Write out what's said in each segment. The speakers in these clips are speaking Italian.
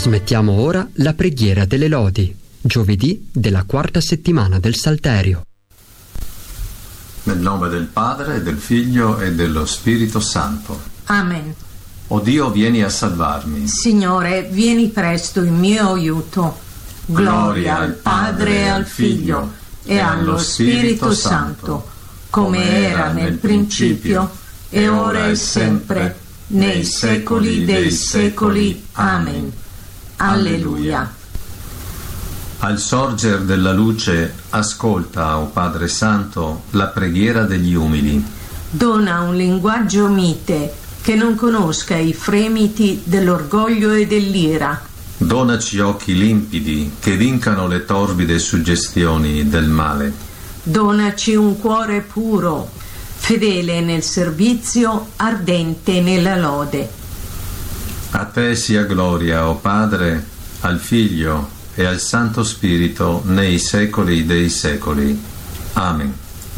Trasmettiamo ora la preghiera delle lodi, giovedì della quarta settimana del Salterio. Nel nome del Padre, del Figlio e dello Spirito Santo. Amen. O Dio, vieni a salvarmi. Signore, vieni presto in mio aiuto. Gloria al Padre e al Figlio e allo Spirito Santo, come era nel principio, e ora e sempre, nei secoli dei secoli. Amen. Alleluia. Al sorger della luce, ascolta, o Padre Santo, la preghiera degli umili. Dona un linguaggio mite che non conosca i fremiti dell'orgoglio e dell'ira. Donaci occhi limpidi che vincano le torbide suggestioni del male. Donaci un cuore puro, fedele nel servizio, ardente nella lode. A te sia gloria, o Padre, al Figlio e al Santo Spirito nei secoli dei secoli. Amen.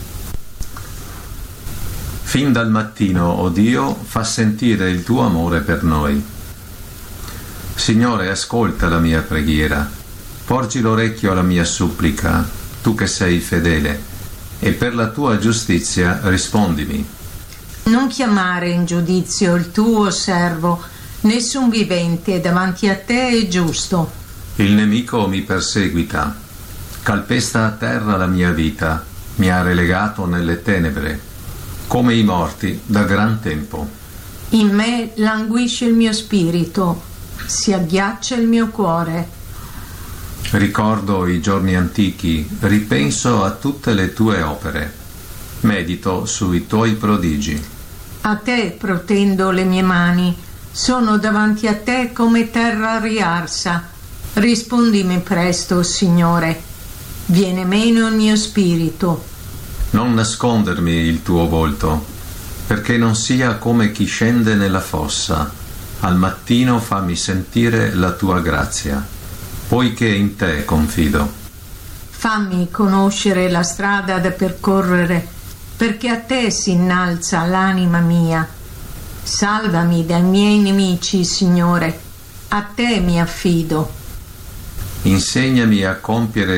Fin dal mattino, o Dio, fa sentire il tuo amore per noi. Signore, ascolta la mia preghiera, porgi l'orecchio alla mia supplica, tu che sei fedele, e per la tua giustizia rispondimi. Non chiamare in giudizio il tuo servo, nessun vivente davanti a te è giusto. Il nemico mi perseguita, calpesta a terra la mia vita, mi ha relegato nelle tenebre, come i morti da gran tempo. In me languisce il mio spirito, si agghiaccia il mio cuore. Ricordo i giorni antichi, ripenso a tutte le tue opere, medito sui tuoi prodigi. A te protendo le mie mani, sono davanti a te come terra riarsa. Rispondimi presto, Signore. Viene meno il mio spirito. Non nascondermi il tuo volto, perché non sia come chi scende nella fossa. Al mattino fammi sentire la tua grazia, poiché in te confido. Fammi conoscere la strada da percorrere, perché a te si innalza l'anima mia. Salvami dai miei nemici, Signore. A te mi affido. Insegnami a compiere